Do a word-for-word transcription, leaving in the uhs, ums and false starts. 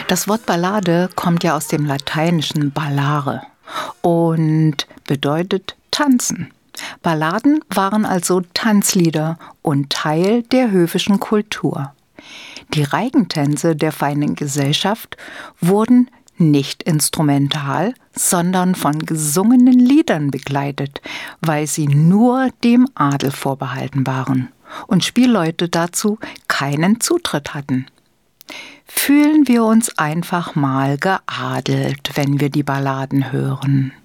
Das Wort Ballade kommt ja aus dem lateinischen ballare und bedeutet tanzen. Balladen waren also Tanzlieder und Teil der höfischen Kultur. Die Reigentänze der feinen Gesellschaft wurden nicht instrumental, sondern von gesungenen Liedern begleitet, weil sie nur dem Adel vorbehalten waren und Spielleute dazu keinen Zutritt hatten. Fühlen wir uns einfach mal geadelt, wenn wir die Balladen hören.